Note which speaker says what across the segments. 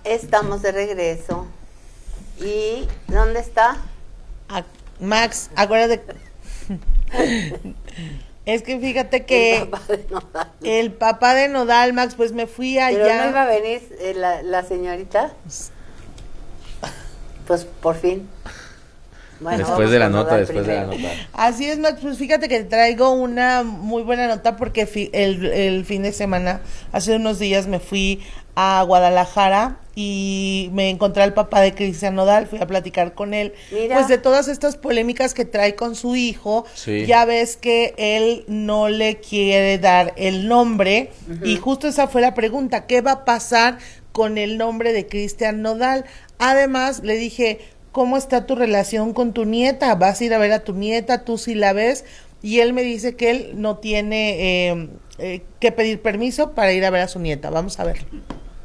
Speaker 1: Estamos de regreso. ¿Y dónde está?
Speaker 2: Max, acuérdate. Es que fíjate que el papá de Nodal, Max, pues me fui allá.
Speaker 1: ¿Pero no iba a venir la señorita? Pues por fin.
Speaker 3: Bueno, después de la nota.
Speaker 2: Así es, Max, pues fíjate que traigo una muy buena nota porque el fin de semana, hace unos días me fui a Guadalajara y me encontré al papá de Cristian Nodal, fui a platicar con él. Mira. Pues de todas estas polémicas que trae con su hijo, sí. Ya ves que él no le quiere dar el nombre, y justo esa fue la pregunta, ¿qué va a pasar con el nombre de Cristian Nodal? Además, le dije, ¿cómo está tu relación con tu nieta? ¿Vas a ir a ver a tu nieta? ¿Tú sí la ves? Y él me dice que él no tiene que pedir permiso para ir a ver a su nieta. Vamos a ver.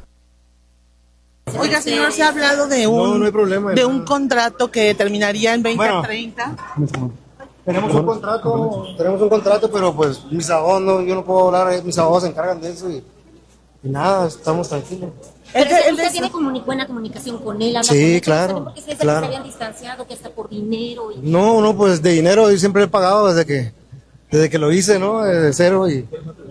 Speaker 2: Oiga, señor, se ha hablado de
Speaker 4: no hay problema,
Speaker 2: de un contrato que terminaría en 2030.
Speaker 4: Tenemos un contrato, pero pues mis abogados, yo no puedo hablar, mis abogados se encargan de eso y nada, estamos tranquilos.
Speaker 5: Pero ¿usted tiene buena comunicación con él?
Speaker 4: Sí, claro.
Speaker 5: Porque se habían distanciado, que está por dinero.
Speaker 4: No, pues de dinero yo siempre he pagado desde que lo hice, ¿no? Desde cero y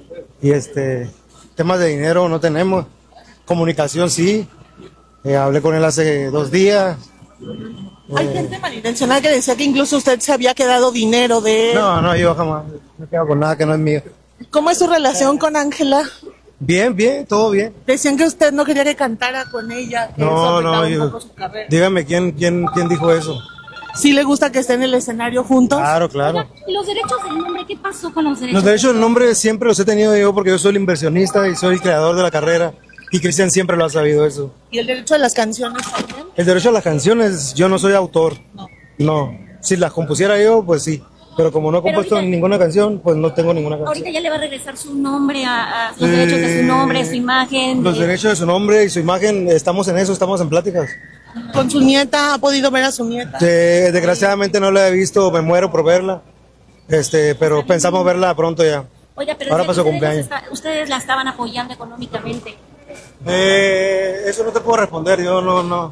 Speaker 4: temas de dinero no tenemos. Comunicación sí. Hablé con él hace 2 días.
Speaker 2: Hay gente malintencionada que decía que incluso usted se había quedado dinero de él.
Speaker 4: No, yo jamás me quedo con nada que no es mío.
Speaker 2: ¿Cómo es su relación con Ángela?
Speaker 4: Bien, todo bien.
Speaker 2: Decían que usted no quería que cantara con ella. Que su carrera.
Speaker 4: Dígame, ¿quién dijo eso?
Speaker 2: ¿Sí le gusta que esté en el escenario juntos?
Speaker 4: Claro.
Speaker 5: Oiga, ¿y los derechos del nombre? ¿Qué pasó con los derechos?
Speaker 4: Los derechos del nombre siempre los he tenido yo porque yo soy el inversionista y soy el creador de la carrera. Y Cristian siempre lo ha sabido eso.
Speaker 2: ¿Y el derecho a las canciones también?
Speaker 4: El derecho a las canciones, yo no soy autor. No. Si las compusiera yo, pues sí. Pero como no he compuesto ninguna canción, pues no tengo ninguna canción.
Speaker 5: Ahorita ya le va a regresar su nombre, a los derechos de su nombre, su imagen.
Speaker 4: Los derechos de su nombre y su imagen, estamos en eso, estamos en pláticas.
Speaker 2: ¿Con su nieta? ¿Ha podido ver a su nieta?
Speaker 4: Desgraciadamente no la he visto, me muero por verla. Pero pensamos verla pronto ya.
Speaker 5: Oiga, pero
Speaker 4: ahora pasó cumpleaños.
Speaker 5: Ustedes la estaban apoyando económicamente.
Speaker 4: Eso no te puedo responder, yo no.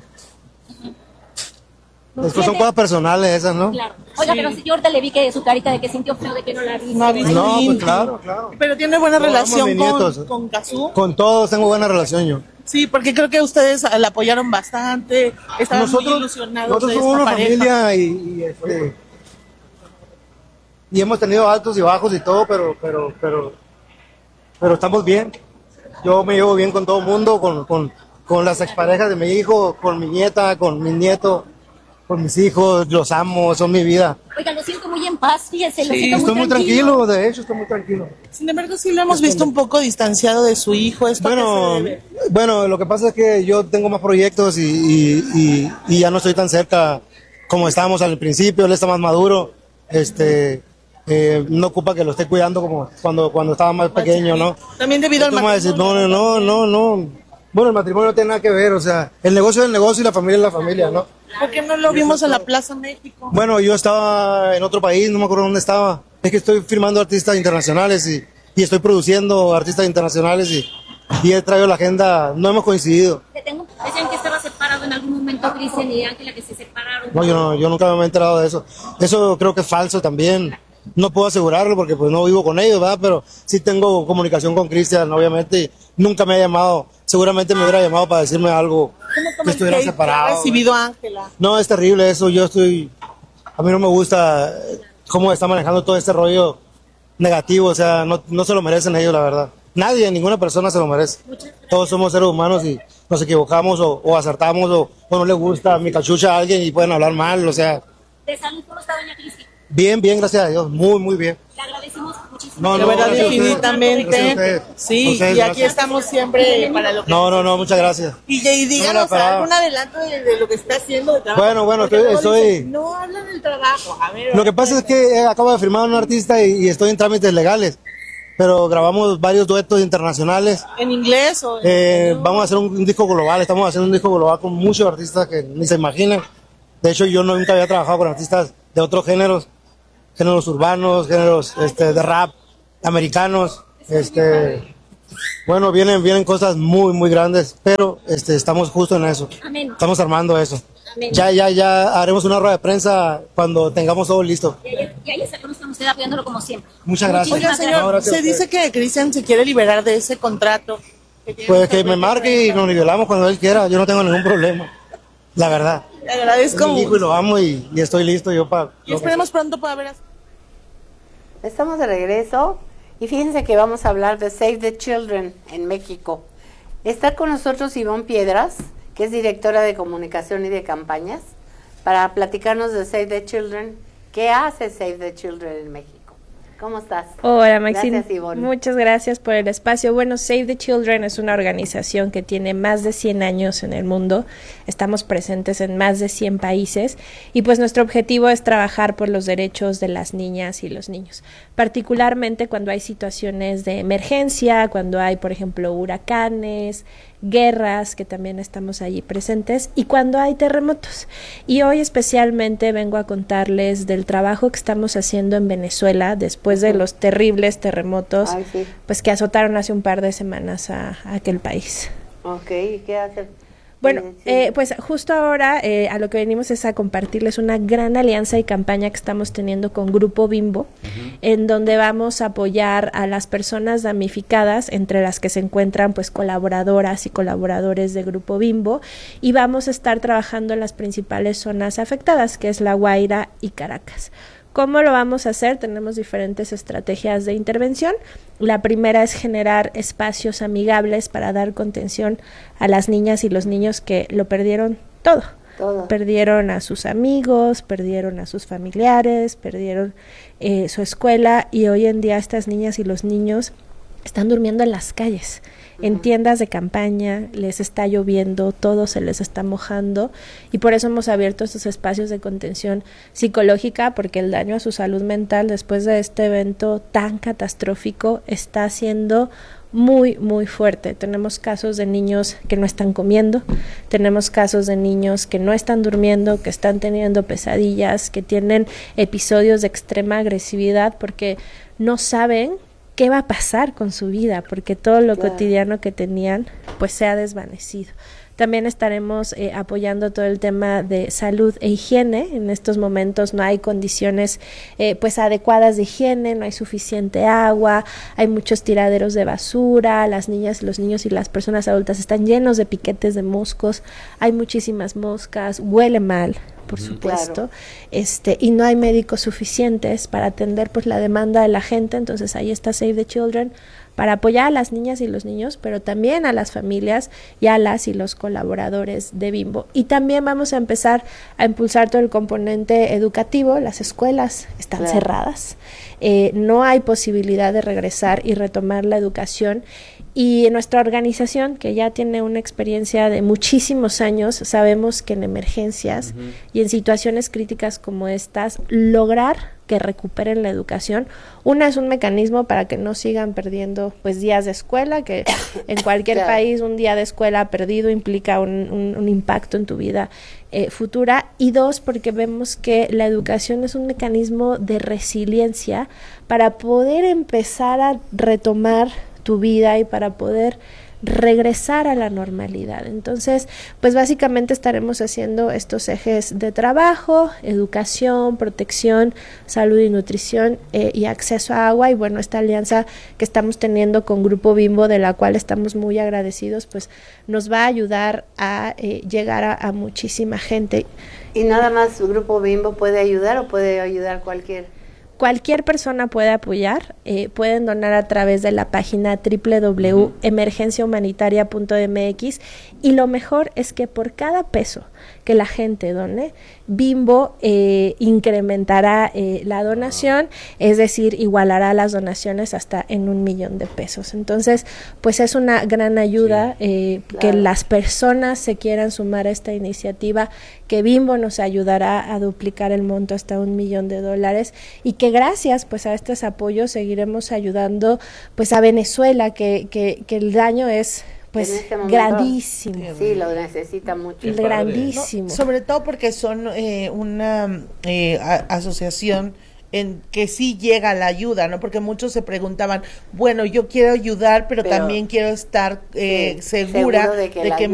Speaker 4: Después son cosas personales esas, ¿no?
Speaker 5: Claro. Oiga, pero si yo ahorita le vi que su carita de que sintió feo de que no la vi.
Speaker 4: No, pues claro.
Speaker 2: Pero tiene buena relación con Cazú.
Speaker 4: Con todos tengo buena relación yo.
Speaker 2: Sí, porque creo que ustedes la apoyaron bastante, estaban muy ilusionados.
Speaker 4: Nosotros somos una familia y hemos tenido altos y bajos y todo, pero estamos bien. Yo me llevo bien con todo el mundo, con las exparejas de mi hijo, con mi nieta, con mi nieto, con mis hijos, los amo, son mi vida.
Speaker 5: Oiga, lo siento muy en paz, fíjese,
Speaker 4: sí, estoy muy tranquilo, de hecho estoy muy tranquilo.
Speaker 2: Sin embargo, sí lo hemos visto un poco distanciado de su hijo.
Speaker 4: Bueno, lo que pasa es que yo tengo más proyectos y ya no estoy tan cerca como estábamos al principio, él está más maduro, no ocupa que lo esté cuidando como cuando estaba más pequeño, ¿no?
Speaker 2: También debido al matrimonio.
Speaker 4: No. Bueno, el matrimonio no tiene nada que ver, o sea, el negocio es el negocio y la familia es la familia, ¿no?
Speaker 2: ¿Por qué no lo vimos en la Plaza México?
Speaker 4: Bueno, yo estaba en otro país, no me acuerdo dónde estaba. Es que estoy firmando artistas internacionales y estoy produciendo artistas internacionales y he traído la agenda, no hemos coincidido.
Speaker 5: Decían que estaba separado en algún momento Cristian y Ángela, que se separaron.
Speaker 4: No, yo nunca me he enterado de eso. Eso creo que es falso también. No puedo asegurarlo porque pues no vivo con ellos, ¿verdad? Pero sí tengo comunicación con Cristian, obviamente, y nunca me ha llamado. Seguramente me hubiera llamado para decirme algo que estuviera separado.
Speaker 2: ¿Ha recibido a Ángela?
Speaker 4: No, es terrible eso. A mí no me gusta cómo está manejando todo este rollo negativo. O sea, no se lo merecen ellos, la verdad. Nadie, ninguna persona se lo merece. Todos somos seres humanos y nos equivocamos o acertamos o no le gusta mi cachucha a alguien y pueden hablar mal, o sea.
Speaker 5: ¿De salud cómo está doña Cristi?
Speaker 4: Bien, gracias a Dios, muy bien.
Speaker 5: Le agradecemos muchísimo.
Speaker 2: De verdad, infinitamente. Sí, y aquí estamos siempre para lo que...
Speaker 4: No, muchas gracias.
Speaker 2: Y díganos algún adelanto de lo que está haciendo de trabajo.
Speaker 4: Bueno, estoy...
Speaker 2: No hablan del trabajo. A ver,
Speaker 4: lo que pasa es que acabo de firmar a un artista y estoy en trámites legales. Pero grabamos varios duetos internacionales.
Speaker 2: ¿En inglés o
Speaker 4: vamos a hacer un disco global, estamos haciendo un disco global con muchos artistas que ni se imaginan. De hecho, yo nunca había trabajado con artistas de otros géneros urbanos, géneros de rap, americanos, Bueno, vienen cosas muy grandes, pero estamos justo en eso.
Speaker 5: Amén.
Speaker 4: Estamos armando eso.
Speaker 5: Amén.
Speaker 4: Ya haremos una rueda de prensa cuando tengamos todo listo.
Speaker 5: Y ahí estaremos con usted apoyándolo como siempre.
Speaker 4: Muchas gracias.
Speaker 2: Oiga, señor,
Speaker 4: No, gracias a
Speaker 2: se dice
Speaker 4: ustedes.
Speaker 2: que Cristian se quiere liberar de ese contrato.
Speaker 4: Pues que me marque y nos nivelamos cuando él quiera. Yo no tengo ningún problema. La verdad.
Speaker 2: Le agradezco
Speaker 4: Es mi hijo y
Speaker 2: mucho.
Speaker 4: lo amo y estoy listo yo para...
Speaker 2: Y esperemos pronto poder ver a...
Speaker 1: Estamos de regreso y fíjense que vamos a hablar de Save the Children en México. Está con nosotros Ivonne Piedras, que es directora de comunicación y de campañas, para platicarnos de Save the Children. ¿Qué hace Save the Children en México? ¿Cómo estás?
Speaker 6: Hola Maxine,
Speaker 1: Gracias, Ivonne.
Speaker 6: muchas gracias por el espacio. Bueno, Save the Children es una organización que tiene más de 100 años en el mundo. Estamos presentes en más de 100 países y pues nuestro objetivo es trabajar por los derechos de las niñas y los niños, particularmente cuando hay situaciones de emergencia, cuando hay, por ejemplo, huracanes, guerras, que también estamos allí presentes, y cuando hay terremotos. Y hoy especialmente vengo a contarles del trabajo que estamos haciendo en Venezuela después de los terribles terremotos
Speaker 1: Ay, sí.
Speaker 6: pues que azotaron hace un par de semanas a aquel país.
Speaker 1: Ok, ¿y qué hace?
Speaker 6: Bueno,
Speaker 1: Sí.
Speaker 6: pues justo ahora a lo que venimos es a compartirles una gran alianza y campaña que estamos teniendo con Grupo Bimbo, en donde vamos a apoyar a las personas damnificadas, entre las que se encuentran pues colaboradoras y colaboradores de Grupo Bimbo, y vamos a estar trabajando en las principales zonas afectadas, que es La Guaira y Caracas. ¿Cómo lo vamos a hacer? Tenemos diferentes estrategias de intervención. La primera es generar espacios amigables para dar contención a las niñas y los niños que lo perdieron todo.
Speaker 1: Todo.
Speaker 6: Perdieron a sus amigos, perdieron a sus familiares, perdieron su escuela, y hoy en día estas niñas y los niños están durmiendo en las calles, en tiendas de campaña, les está lloviendo, todo se les está mojando, y por eso hemos abierto estos espacios de contención psicológica, porque el daño a su salud mental después de este evento tan catastrófico está siendo muy fuerte. Tenemos casos de niños que no están comiendo, tenemos casos de niños que no están durmiendo, que están teniendo pesadillas, que tienen episodios de extrema agresividad porque no saben qué va a pasar con su vida, porque todo lo cotidiano que tenían pues se ha desvanecido. También estaremos apoyando todo el tema de salud e higiene. En estos momentos no hay condiciones pues adecuadas de higiene, no hay suficiente agua, hay muchos tiraderos de basura, las niñas, los niños y las personas adultas están llenos de piquetes de moscos, hay muchísimas moscas, huele mal, por supuesto, y no hay médicos suficientes para atender pues la demanda de la gente. Entonces ahí está Save the Children para apoyar a las niñas y los niños, pero también a las familias y a las y los colaboradores de Bimbo. Y también vamos a empezar a impulsar todo el componente educativo. Las escuelas están cerradas, no hay posibilidad de regresar y retomar la educación. Y nuestra organización, que ya tiene una experiencia de muchísimos años, sabemos que en emergencias y en situaciones críticas como estas, lograr que recuperen la educación, una es un mecanismo para que no sigan perdiendo pues días de escuela, que en cualquier país un día de escuela perdido implica un impacto en tu vida futura, y dos, porque vemos que la educación es un mecanismo de resiliencia para poder empezar a retomar tu vida y para poder regresar a la normalidad. Entonces, pues básicamente estaremos haciendo estos ejes de trabajo: educación, protección, salud y nutrición, y acceso a agua. Y bueno, esta alianza que estamos teniendo con Grupo Bimbo, de la cual estamos muy agradecidos, pues nos va a ayudar a llegar a muchísima gente.
Speaker 1: ¿Y nada más su Grupo Bimbo puede ayudar o puede ayudar
Speaker 6: Cualquier persona puede apoyar, pueden donar a través de la página www.emergenciahumanitaria.mx, y lo mejor es que por cada peso que la gente done, Bimbo incrementará la donación, es decir, igualará las donaciones hasta en 1 millón de pesos. Entonces, pues es una gran ayuda que las personas se quieran sumar a esta iniciativa, que Bimbo nos ayudará a duplicar el monto hasta $1 millón, y que gracias pues a estos apoyos seguiremos ayudando pues a Venezuela, que el daño es pues
Speaker 1: este momento,
Speaker 6: grandísimo.
Speaker 1: Sí, lo necesita mucho.
Speaker 6: Grandísimo.
Speaker 2: No, sobre todo porque son una asociación en que sí llega la ayuda, ¿no? Porque muchos se preguntaban, bueno, yo quiero ayudar, pero también quiero estar segura
Speaker 1: seguro de que
Speaker 2: de que